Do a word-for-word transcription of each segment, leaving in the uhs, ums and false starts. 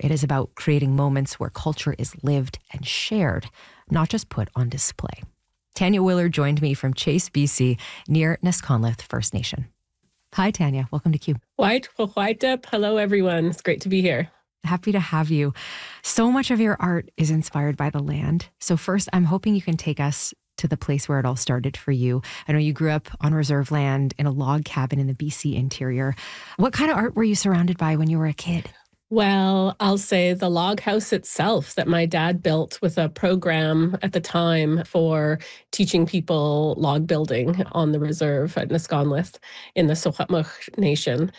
It is about creating moments where culture is lived and shared, not just put on display. Tanya Willard joined me from Chase, B C, near Nisconluth First Nation. Hi, Tanya. Welcome to Cube. White, white up. Hello, everyone. It's great to be here. Happy to have you. So much of your art is inspired by the land. So first, I'm hoping you can take us to the place where it all started for you. I know you grew up on reserve land in a log cabin in the B C interior. What kind of art were you surrounded by when you were a kid? Well, I'll say the log house itself that my dad built with a program at the time for teaching people log building on the reserve at Nisconluth in the Secwepemc Nation.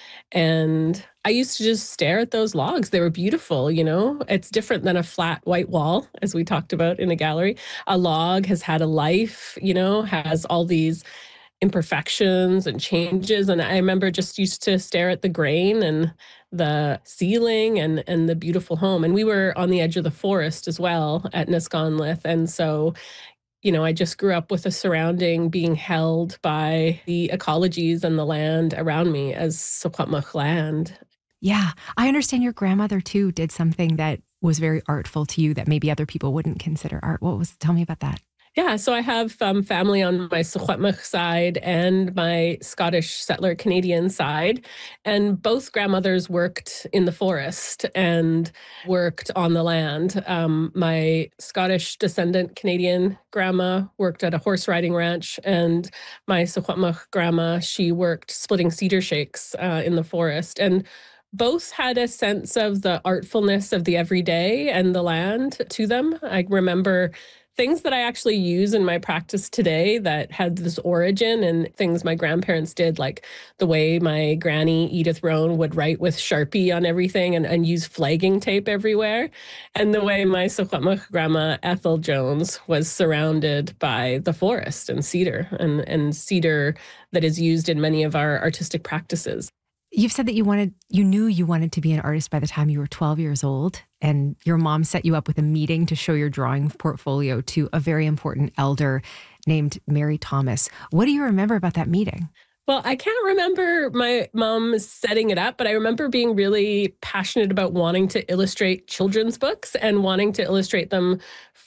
And I used to just stare at those logs. They were beautiful, you know. It's different than a flat white wall, as we talked about in a gallery. A log has had a life, you know, has all these imperfections and changes. And I remember just used to stare at the grain and the ceiling and, and the beautiful home. And we were on the edge of the forest as well at Nisconluth. And so, you know, I just grew up with a surrounding being held by the ecologies and the land around me as Secwepemc land. Yeah. I understand your grandmother too did something that was very artful to you that maybe other people wouldn't consider art. What was, tell me about that. Yeah, so I have um, family on my Secwepemc side and my Scottish settler Canadian side. And both grandmothers worked in the forest and worked on the land. Um, my Scottish descendant Canadian grandma worked at a horse riding ranch, and my Secwepemc grandma, she worked splitting cedar shakes uh, in the forest. And both had a sense of the artfulness of the everyday and the land to them. I remember things that I actually use in my practice today that had this origin and things my grandparents did, like the way my granny Edith Roan would write with Sharpie on everything and, and use flagging tape everywhere. And the way my Secwepemc grandma Ethel Jones was surrounded by the forest and cedar and, and cedar that is used in many of our artistic practices. You've said that you wanted, you knew you wanted to be an artist by the time you were twelve years old, and your mom set you up with a meeting to show your drawing portfolio to a very important elder named Mary Thomas. What do you remember about that meeting? Well, I can't remember my mom setting it up, but I remember being really passionate about wanting to illustrate children's books and wanting to illustrate them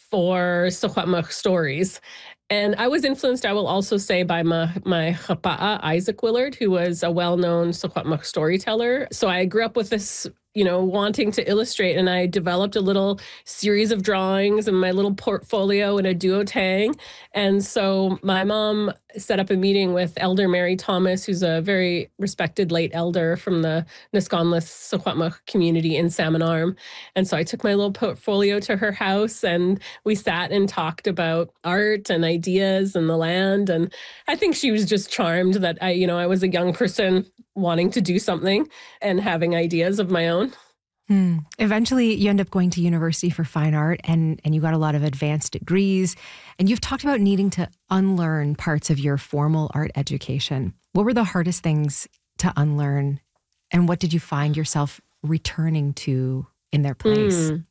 for Secwepemc stories. And I was influenced, I will also say, by my, my Chapa'a, Isaac Willard, who was a well-known Secwepemc storyteller. So I grew up with this, you know, wanting to illustrate, and I developed a little series of drawings in my little portfolio in a duotang. And so my mom set up a meeting with Elder Mary Thomas, who's a very respected late elder from the Nisconluth Secwepemc community in Salmon Arm. And so I took my little portfolio to her house, and we sat and talked about art and ideas and the land. And I think she was just charmed that I, you know, I was a young person wanting to do something and having ideas of my own. Hmm. Eventually, you end up going to university for fine art, and, and you got a lot of advanced degrees. And you've talked about needing to unlearn parts of your formal art education. What were the hardest things to unlearn? And what did you find yourself returning to in their place? Hmm.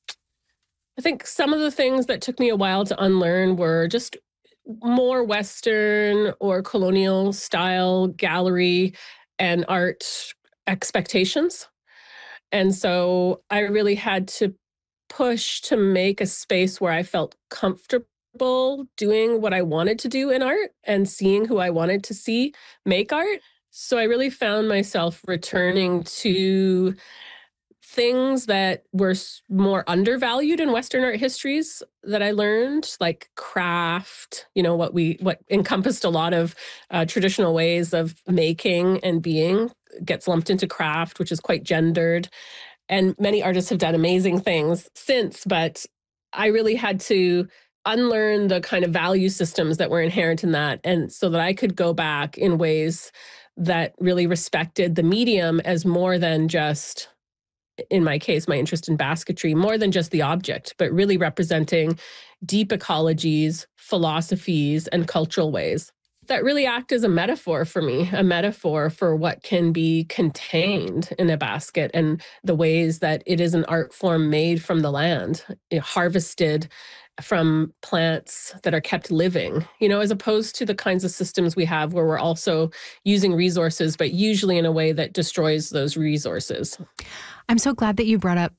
I think some of the things that took me a while to unlearn were just more Western or colonial style gallery and art expectations. And so I really had to push to make a space where I felt comfortable doing what I wanted to do in art and seeing who I wanted to see make art. So I really found myself returning to things that were more undervalued in Western art histories that I learned, like craft, you know, what we, what encompassed a lot of uh, traditional ways of making and being gets lumped into craft, which is quite gendered. And many artists have done amazing things since, but I really had to unlearn the kind of value systems that were inherent in that. And so that I could go back in ways that really respected the medium as more than just, in my case, my interest in basketry, more than just the object, but really representing deep ecologies, philosophies, and cultural ways that really act as a metaphor for me, a metaphor for what can be contained in a basket and the ways that it is an art form made from the land, harvested from plants that are kept living, you know, as opposed to the kinds of systems we have where we're also using resources, but usually in a way that destroys those resources. I'm so glad that you brought up